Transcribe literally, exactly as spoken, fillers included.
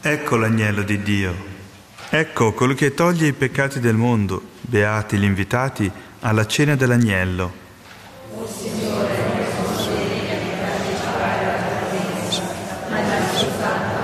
Ecco l'agnello di Dio. Ecco colui che toglie i peccati del mondo. Beati gli invitati alla cena dell'agnello. O Signore, non sono degna di partecipare alla tua mensa, ma da soltanto